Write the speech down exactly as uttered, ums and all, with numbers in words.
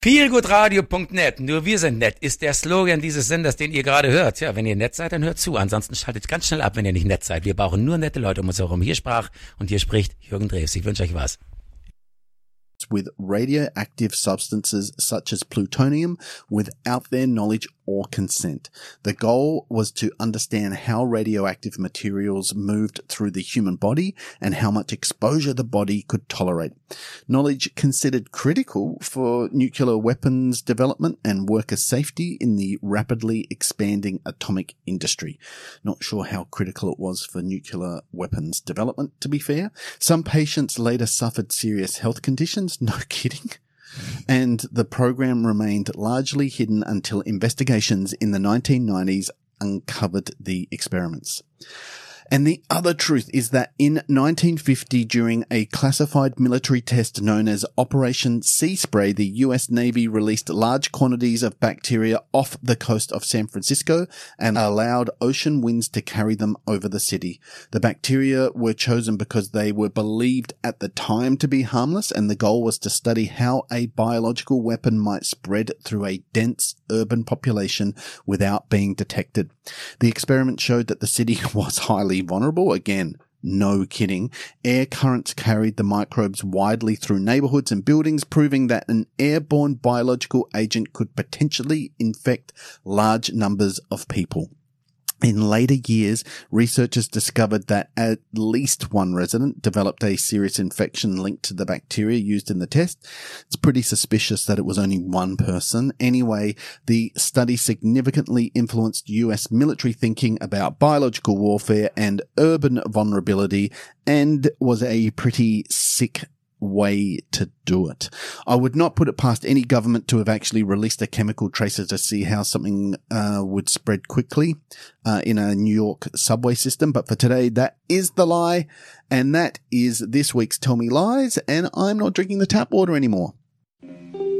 feelgoodradio punkt net, nur wir sind nett, ist der Slogan dieses Senders, den ihr gerade hört. Ja, wenn ihr nett seid, dann hört zu. Ansonsten schaltet ganz schnell ab, wenn ihr nicht nett seid. Wir brauchen nur nette Leute um uns herum. Hier sprach und hier spricht Jürgen Drews. Ich wünsche euch was. With radioactive substances such as plutonium without their knowledge or consent. The goal was to understand how radioactive materials moved through the human body and how much exposure the body could tolerate. Knowledge considered critical for nuclear weapons development and worker safety in the rapidly expanding atomic industry. Not sure how critical it was for nuclear weapons development, to be fair. Some patients later suffered serious health conditions. No kidding. And the program remained largely hidden until investigations in the nineteen nineties uncovered the experiments. And the other truth is that in nineteen fifty, during a classified military test known as Operation Sea Spray, the U S Navy released large quantities of bacteria off the coast of San Francisco and allowed ocean winds to carry them over the city. The bacteria were chosen because they were believed at the time to be harmless, and the goal was to study how a biological weapon might spread through a dense urban population without being detected. The experiment showed that the city was highly vulnerable. Again, no kidding. Air currents carried the microbes widely through neighborhoods and buildings, proving that an airborne biological agent could potentially infect large numbers of people. In later years, researchers discovered that at least one resident developed a serious infection linked to the bacteria used in the test. It's pretty suspicious that it was only one person. Anyway, the study significantly influenced U S military thinking about biological warfare and urban vulnerability, and was a pretty sick way to do it. I would not put it past any government to have actually released a chemical tracer to see how something uh, would spread quickly uh, in a New York subway system. But for today, that is the lie, and that is this week's Tell Me Lies, and I'm not drinking the tap water anymore.